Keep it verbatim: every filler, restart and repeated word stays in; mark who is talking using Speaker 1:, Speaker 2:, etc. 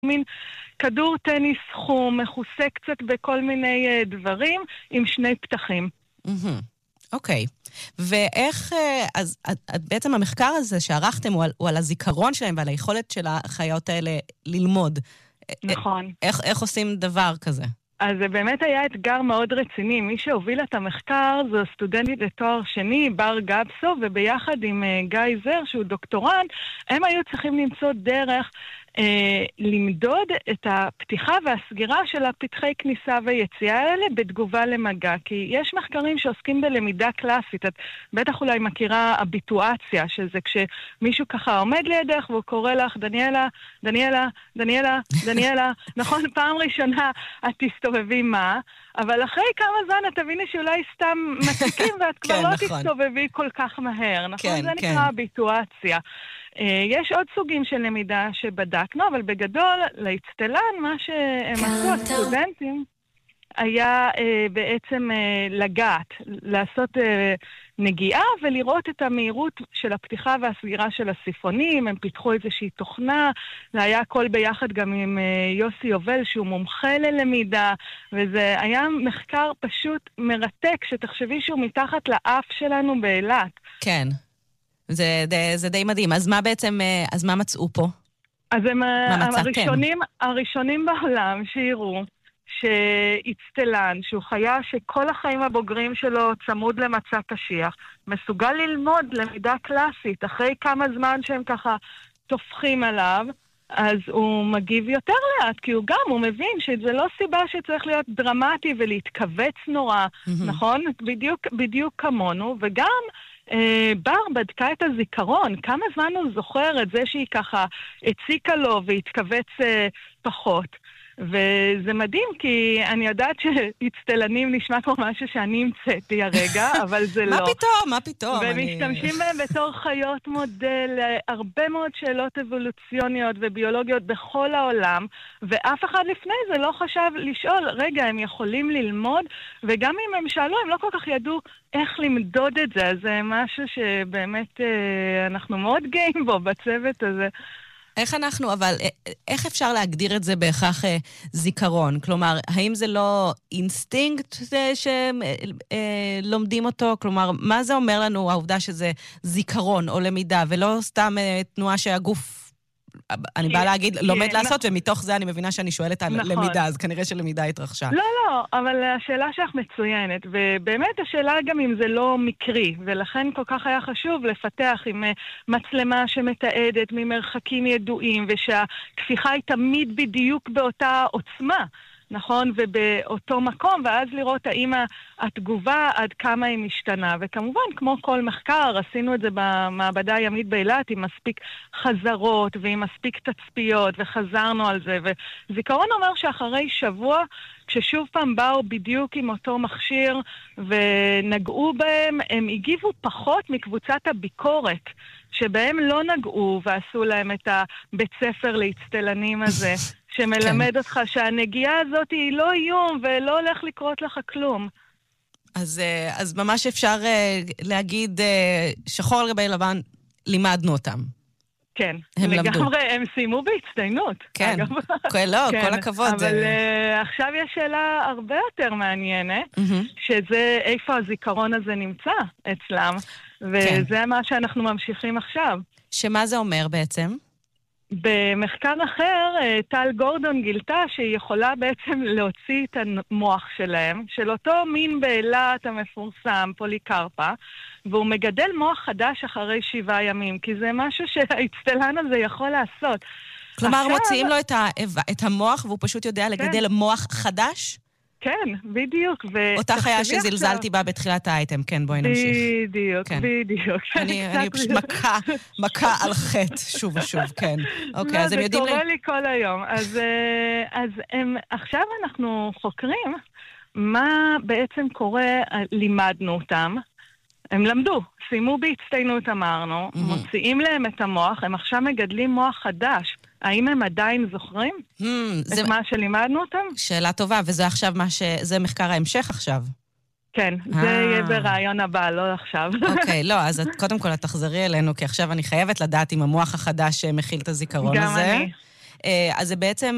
Speaker 1: מין כדור טניס חום, מכוסה קצת בכל מיני דברים, עם שני פתחים.
Speaker 2: אוקיי. ואיך, אז בעצם המחקר הזה שערכתם הוא על, הוא על הזיכרון שלהם ועל היכולת של החיות האלה ללמוד.
Speaker 1: נכון.
Speaker 2: איך, איך עושים דבר כזה?
Speaker 1: אז זה באמת היה אתגר מאוד רציני. מי שהוביל את המחקר זו סטודנטית לתואר שני, בר גבסו, וביחד עם גיא זר, שהוא דוקטורנט, הם היו צריכים למצוא דרך אה, למדוד את הפתיחה והסגירה של הפתחי כניסה ויציאה האלה בתגובה למגע. כי יש מחקרים שעוסקים בלמידה קלאסית. את בטח אולי מכירה הביטואציה, שזה כשמישהו ככה עומד לידך והוא קורא לך, דניאלה, דניאלה, דניאלה, דניאלה. נכון, פעם ראשונה את תסתובבי מה, אבל אחרי כמה זמן את תביני שאולי סתם מציקים ואת כבר לא תסתובבי כל כך מהר. נכון? זה נקרא הביטואציה. יש עוד סוגים של למידה שבדקנו, אבל בגדול, לאצטלן, מה שהם עשו הסטודנטים, היה אה, בעצם אה, לגעת, לעשות אה, נגיעה ולראות את המהירות של הפתיחה והסגירה של הסיפונים. הם פיתחו איזושהי תוכנה, זה היה הכל ביחד גם עם אה, יוסי יובל שהוא מומחה ללמידה, וזה היה מחקר פשוט מרתק, שתחשבי שהוא מתחת לאף שלנו באילת.
Speaker 2: כן, זה, זה, זה די מדהים. אז מה בעצם, אז מה מצאו פה?
Speaker 1: אז הם הראשונים, הראשונים בעולם שיראו שאצטלן, שהוא חיה שכל החיים הבוגרים שלו צמוד למצע קשיח, מסוגל ללמוד למידה קלאסית, אחרי כמה זמן שהם ככה תופחים עליו, אז הוא מגיב יותר לאט, כי הוא גם, הוא מבין שזה לא סיבה שצריך להיות דרמטי ולהתכווץ נורא, mm-hmm. נכון? בדיוק, בדיוק כמונו, וגם אה, בר בדקה את הזיכרון, כמה זמן הוא זוכר את זה שהיא ככה הציקה לו והתכווץ אה, פחות. וזה מדהים, כי אני יודעת שהצטלנים נשמע כמו משהו שאני המצאתי הרגע, אבל זה לא.
Speaker 2: מה פתאום? מה פתאום?
Speaker 1: ומשתמשים בהם בתור חיות מודל, הרבה מאוד שאלות אבולוציוניות וביולוגיות בכל העולם, ואף אחד לפני זה לא חשב לשאול, רגע, הם יכולים ללמוד, וגם אם הם שאלו, הם לא כל כך ידעו איך למדוד את זה, אז זה משהו שבאמת אנחנו מאוד גאים בו בצוות הזה.
Speaker 2: איך אנחנו, אבל איך אפשר להגדיר את זה בהכרח אה, זיכרון? כלומר, האם זה לא אינסטינקט שלומדים אותו? כלומר, מה זה אומר לנו העובדה שזה זיכרון או למידה, ולא סתם אה, תנועה שהגוף, אני באה להגיד, לומד לעשות, ומתוך זה אני מבינה שאני שואלת על למידה, אז כנראה שלמידה התרחשה.
Speaker 1: לא, לא, אבל השאלה שלך מצוינת, ובאמת השאלה גם אם זה לא מקרי, ולכן כל כך היה חשוב לפתח עם מצלמה שמתעדת ממרחקים ידועים, ושהכפיחה היא תמיד בדיוק באותה עוצמה, נכון? ובאותו מקום, ואז לראות האם התגובה עד כמה היא משתנה. וכמובן, כמו כל מחקר, עשינו את זה במעבדה הימית באילת, עם מספיק חזרות ועם מספיק תצפיות, וחזרנו על זה. וזיכרון אומר שאחרי שבוע, כששוב פעם באו בדיוק עם אותו מכשיר ונגעו בהם, הם הגיבו פחות מקבוצת הביקורת, שבהם לא נגעו ועשו להם את הבית ספר להצטלנים הזה. שמלמד אותך שהנגיעה הזאת היא לא איום ולא הולך לקרות לך כלום.
Speaker 2: אז, אז ממש אפשר להגיד שחור על גבי לבן, לימדנו אותם.
Speaker 1: כן, הם לגמרי, למדו. הם סיימו בהצטיינות.
Speaker 2: כן, כל, לא, כן, כל הכבוד.
Speaker 1: אבל uh, עכשיו יש שאלה הרבה יותר מעניינת, mm-hmm. שזה איפה הזיכרון הזה נמצא אצלם, וזה כן. מה שאנחנו ממשיכים עכשיו.
Speaker 2: שמה זה אומר בעצם?
Speaker 1: במחקר אחר, טל גורדון גילתה שהיא יכולה בעצם להוציא את המוח שלהם, של אותו מין באילת המפורסם, פוליקרפה, והוא מגדל מוח חדש אחרי שבעה ימים, כי זה משהו שהאצטלן הזה יכול לעשות.
Speaker 2: כלומר, עכשיו... מוציאים לו את, ה... את המוח, והוא פשוט יודע לגדל כן. מוח חדש?
Speaker 1: כן, בדיוק.
Speaker 2: אותה חיה שזלזלתי בה בתחילת האייטם, כן, בואי נמשיך.
Speaker 1: בדיוק, כן. בדיוק.
Speaker 2: אני, אני פשוט מכה, מכה על חטא, שוב ושוב, כן. אוקיי,
Speaker 1: לא,
Speaker 2: אז הם יודעים...
Speaker 1: זה קורה לי כל היום. אז, אז הם, עכשיו אנחנו חוקרים מה בעצם קורה, לימדנו אותם, הם למדו, סיימו בהצטיינות אמרנו, mm-hmm. מוציאים להם את המוח, הם עכשיו מגדלים מוח חדש. האם הם עדיין זוכרים mm, את זה... מה שלימדנו אותם?
Speaker 2: שאלה טובה, וזה עכשיו מה ש... זה מחקר ההמשך עכשיו.
Speaker 1: כן, זה יהיה ברעיון הבא, לא עכשיו.
Speaker 2: אוקיי, לא, אז את, קודם כל את תחזרי אלינו, כי עכשיו אני חייבת לדעת אם המוח החדש מכיל את הזיכרון
Speaker 1: גם
Speaker 2: הזה.
Speaker 1: גם אני.
Speaker 2: אז זה בעצם